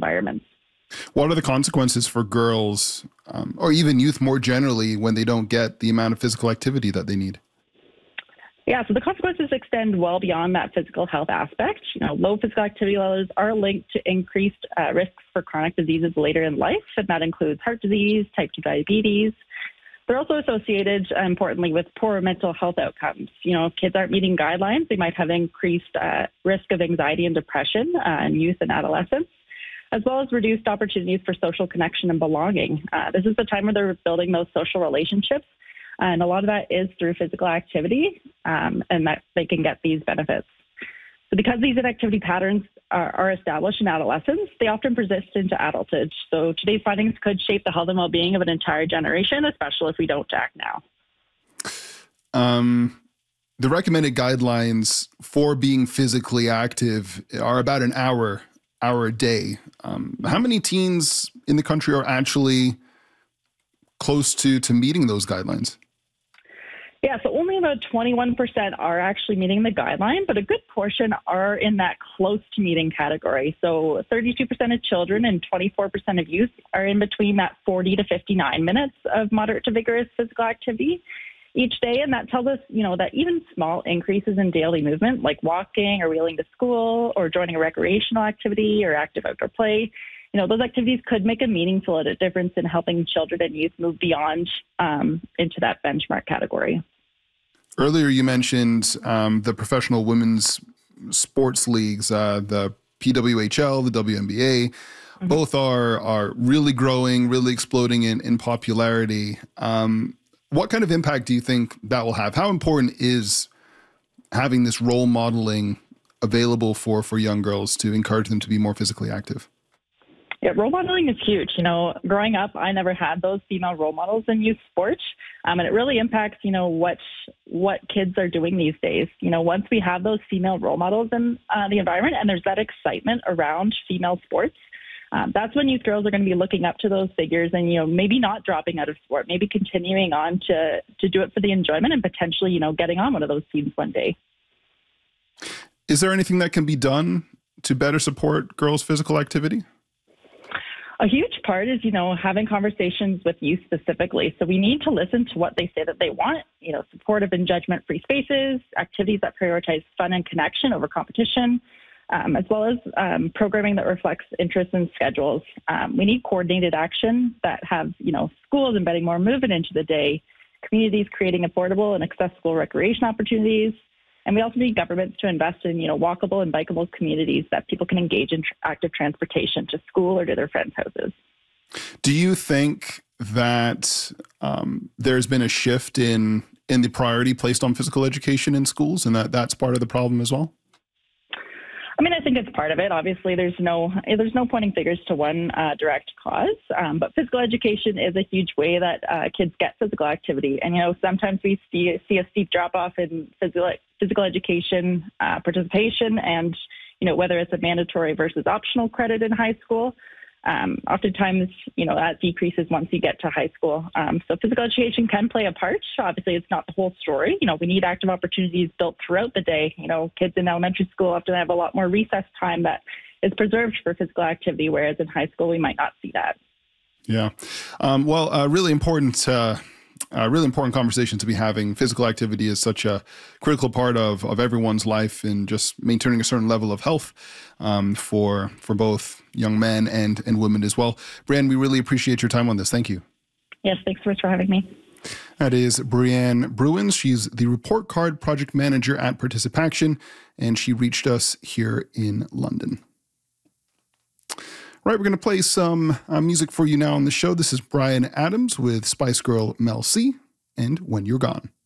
environments. What are the consequences for girls or even youth more generally when they don't get the amount of physical activity that they need? Yeah, so the consequences extend well beyond that physical health aspect. Low physical activity levels are linked to increased risks for chronic diseases later in life, and that includes heart disease, type 2 diabetes. They're also associated, importantly, with poor mental health outcomes. If kids aren't meeting guidelines, they might have increased risk of anxiety and depression in youth and adolescents, as well as reduced opportunities for social connection and belonging. This is the time where they're building those social relationships, and a lot of that is through physical activity, and that they can get these benefits. So because these inactivity patterns are established in adolescence, they often persist into adulthood. So today's findings could shape the health and well-being of an entire generation, especially if we don't act now. The recommended guidelines for being physically active are about an hour a day. How many teens in the country are actually close to meeting those guidelines? Yeah, so only about 21% are actually meeting the guideline, but a good portion are in that close to meeting category. So 32% of children and 24% of youth are in between that 40 to 59 minutes of moderate to vigorous physical activity each day. And that tells us, that even small increases in daily movement, like walking or wheeling to school or joining a recreational activity or active outdoor play, those activities could make a meaningful difference in helping children and youth move beyond into that benchmark category. Earlier, you mentioned the professional women's sports leagues, the PWHL, the WNBA. Mm-hmm. Both are really growing, really exploding in popularity. What kind of impact do you think that will have? How important is having this role modeling available for young girls to encourage them to be more physically active? Yeah, role modeling is huge. Growing up, I never had those female role models in youth sports, and it really impacts, what kids are doing these days. Once we have those female role models in the environment and there's that excitement around female sports, that's when youth girls are going to be looking up to those figures and, maybe not dropping out of sport, maybe continuing on to do it for the enjoyment and potentially, getting on one of those teams one day. Is there anything that can be done to better support girls' physical activity? A huge part is, having conversations with youth specifically. So we need to listen to what they say that they want, supportive and judgment-free spaces, activities that prioritize fun and connection over competition, as well as programming that reflects interests and schedules. We need coordinated action that have, schools embedding more movement into the day, communities creating affordable and accessible recreation opportunities, and we also need governments to invest in, walkable and bikeable communities that people can engage in active transportation to school or to their friends' houses. Do you think that there's been a shift in the priority placed on physical education in schools, and that's part of the problem as well? I think it's part of it. Obviously, there's no pointing fingers to one direct cause, but physical education is a huge way that kids get physical activity. And, sometimes we see a steep drop-off in physical education participation and, whether it's a mandatory versus optional credit in high school. Oftentimes, that decreases once you get to high school. So physical education can play a part. Obviously, it's not the whole story. We need active opportunities built throughout the day. Kids in elementary school often have a lot more recess time that is preserved for physical activity, whereas in high school, we might not see that. Yeah. Really important conversation to be having. Physical activity is such a critical part of everyone's life and just maintaining a certain level of health for both young men and women as well. Brianne, we really appreciate your time on this. Thank you. Yes, thanks so much for having me. That is Brianne Bruins. She's the report card project manager at Participaction, and she reached us here in London. Right, we're going to play some music for you now on the show. This is Bryan Adams with Spice Girl Mel C and When You're Gone.